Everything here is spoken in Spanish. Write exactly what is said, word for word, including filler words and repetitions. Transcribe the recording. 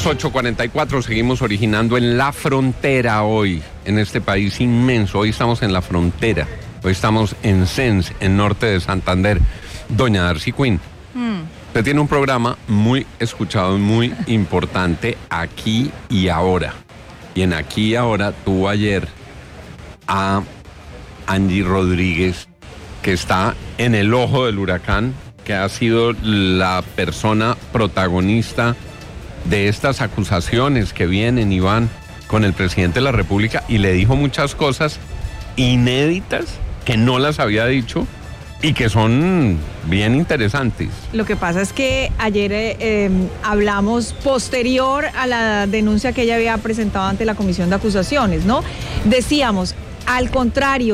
ocho cuarenta y cuatro, seguimos originando en la frontera hoy, en este país inmenso. Hoy estamos en la frontera, hoy estamos en Sens, en norte de Santander. Doña Darcy Quinn, mm. usted tiene un programa muy escuchado, muy importante, Aquí y Ahora. Y en Aquí y Ahora tuvo ayer a Angie Rodríguez, que está en el ojo del huracán, que ha sido la persona protagonista de estas acusaciones que vienen y van con el presidente de la República, y le dijo muchas cosas inéditas que no las había dicho y que son bien interesantes. Lo que pasa es que ayer eh, eh, hablamos posterior a la denuncia que ella había presentado ante la Comisión de Acusaciones, ¿no? Decíamos, al contrario,